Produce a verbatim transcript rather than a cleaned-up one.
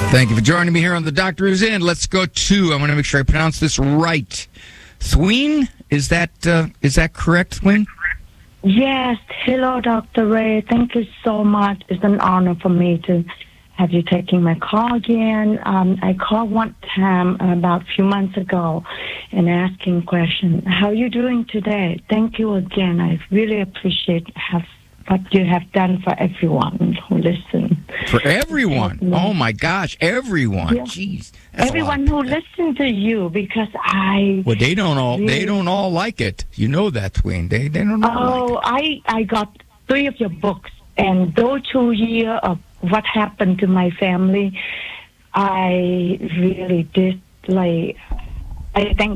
Thank you for joining me here on The Doctor Is In. Let's go to, I want to make sure I pronounce this right. Thween? Is that uh, is that correct, Thween? Yes. Hello, Doctor Ray. Thank you so much. It's an honor for me to have you taking my call again. Um, I called one time about a few months ago and asking question. How are you doing today? Thank you again. I really appreciate have, what you have done for everyone who listens. For everyone? Oh, my gosh. Everyone. Yeah. Jeez. Everyone who listens to you, because I... Well, they don't all really, they don't all like it. You know that, Thween. They, they don't all Oh, like it. I, I got three of your books, and those two years of what happened to my family, I really did, like, I thank